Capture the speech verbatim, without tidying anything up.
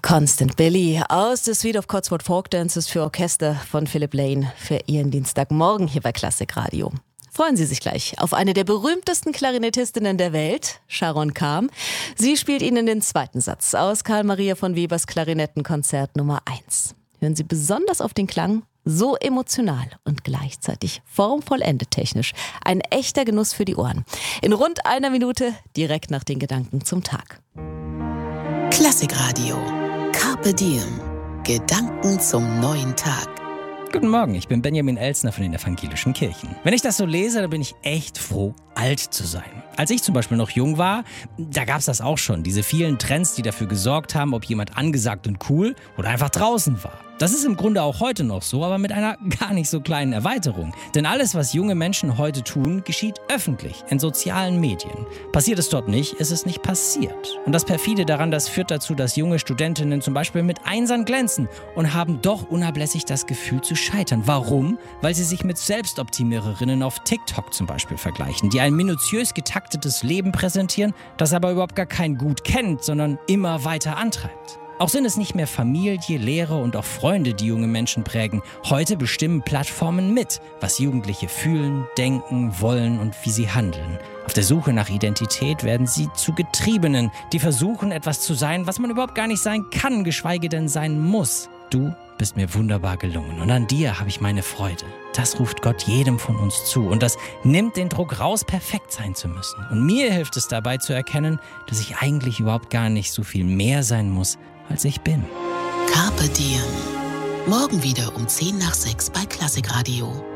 Constant Billy aus The Suite of Cotswold Folk Dances für Orchester von Philip Lane für Ihren Dienstagmorgen hier bei Klassik Radio. Freuen Sie sich gleich auf eine der berühmtesten Klarinettistinnen der Welt, Sharon Kam. Sie spielt Ihnen den zweiten Satz aus Karl Maria von Webers Klarinettenkonzert Nummer eins. Hören Sie besonders auf den Klang, so emotional und gleichzeitig formvollendet technisch. Ein echter Genuss für die Ohren. In rund einer Minute direkt nach den Gedanken zum Tag. Klassik Radio. Carpe Diem. Gedanken zum neuen Tag. Guten Morgen, ich bin Benjamin Elsner von den Evangelischen Kirchen. Wenn ich das so lese, dann bin ich echt froh, alt zu sein. Als ich zum Beispiel noch jung war, da gab es das auch schon. Diese vielen Trends, die dafür gesorgt haben, ob jemand angesagt und cool oder einfach draußen war. Das ist im Grunde auch heute noch so, aber mit einer gar nicht so kleinen Erweiterung. Denn alles, was junge Menschen heute tun, geschieht öffentlich, in sozialen Medien. Passiert es dort nicht, ist es nicht passiert. Und das Perfide daran, das führt dazu, dass junge Studentinnen zum Beispiel mit Einsern glänzen und haben doch unablässig das Gefühl zu scheitern. Warum? Weil sie sich mit Selbstoptimiererinnen auf TikTok zum Beispiel vergleichen, die ein minutiös getaktetes Leben präsentieren, das aber überhaupt gar kein Gut kennt, sondern immer weiter antreibt. Auch sind es nicht mehr Familie, Lehre und auch Freunde, die junge Menschen prägen. Heute bestimmen Plattformen mit, was Jugendliche fühlen, denken, wollen und wie sie handeln. Auf der Suche nach Identität werden sie zu Getriebenen, die versuchen, etwas zu sein, was man überhaupt gar nicht sein kann, geschweige denn sein muss. Du bist mir wunderbar gelungen und an dir habe ich meine Freude. Das ruft Gott jedem von uns zu und das nimmt den Druck raus, perfekt sein zu müssen. Und mir hilft es dabei zu erkennen, dass ich eigentlich überhaupt gar nicht so viel mehr sein muss, als ich bin. Carpe Diem. Morgen wieder um zehn nach sechs bei Klassik Radio.